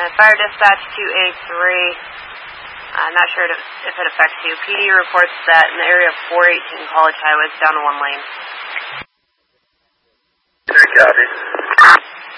Fire Dispatch 283. I'm not sure if it affects you. PD reports that in the area of 418 College Highway, it's down to one lane. Copy.